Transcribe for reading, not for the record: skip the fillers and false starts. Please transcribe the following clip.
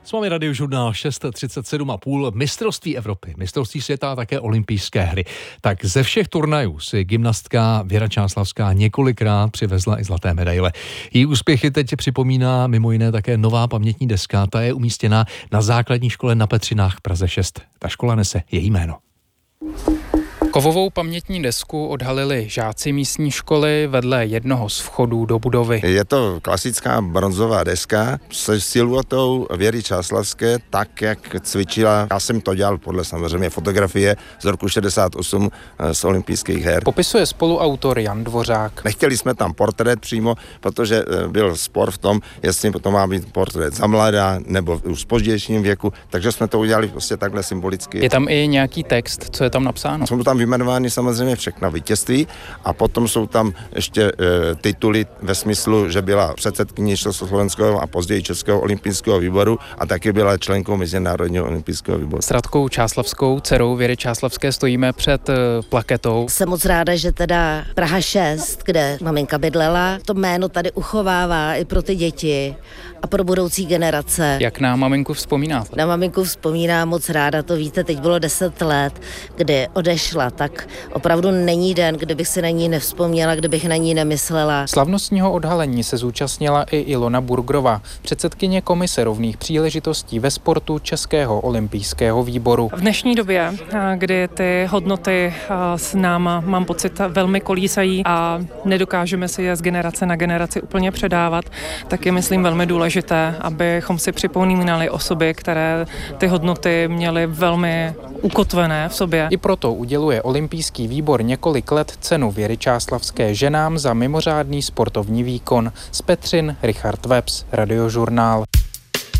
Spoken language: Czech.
S vámi Radiožurnál 637,5, mistrovství Evropy, mistrovství světa a také olympijské hry. Tak ze všech turnajů si gymnastka Věra Čáslavská několikrát přivezla i zlaté medaile. Její úspěchy teď připomíná mimo jiné také nová pamětní deska, ta je umístěna na základní škole na Petřinách v Praze 6. Ta škola nese její jméno. Kovovou pamětní desku odhalili žáci místní školy vedle jednoho z vchodů do budovy. Je to klasická bronzová deska se siluetou Věry Čáslavské, tak jak cvičila. Já jsem to dělal podle samozřejmě fotografie z roku 68 z olympijských her. Popisuje spoluautor Jan Dvořák. Nechtěli jsme tam portrét přímo, protože byl spor v tom, jestli to má být portrét za mladá nebo už v pozdějším věku, takže jsme to udělali prostě takhle symbolicky. Je tam i nějaký text, co je tam napsáno? Jsou tam vyjmenovány samozřejmě všechna vítězství a potom jsou tam ještě tituly ve smyslu, že byla předsedkyní Československého a později Českého olympijského výboru a taky byla členkou Mezinárodního olympijského výboru. S Radkou Čáslavskou, dcerou Věry Čáslavské, stojíme před plaketou. Jsem moc ráda, že teda Praha 6, kde maminka bydlela, to jméno tady uchovává i pro ty děti a pro budoucí generace. Jak na maminku vzpomínáte? Na maminku vzpomínám moc ráda, to víte, teď bylo 10 let, kdy odešla, tak opravdu není den, kdybych si na ní nevzpomněla, kdybych na ní nemyslela. Slavnostního odhalení se zúčastnila i Ilona Burgrová, předsedkyně komise rovných příležitostí ve sportu Českého olympijského výboru. V dnešní době, kdy ty hodnoty s náma, mám pocit, velmi kolísají a nedokážeme si je z generace na generaci úplně předávat, tak je, myslím, velmi důležité, abychom si připomínali osoby, které ty hodnoty měly velmi ukotvené v sobě. I proto uděluje olympijský výbor několik let cenu Věry Čáslavské ženám za mimořádný sportovní výkon. Z Petřin Richard Webs, Radiožurnál.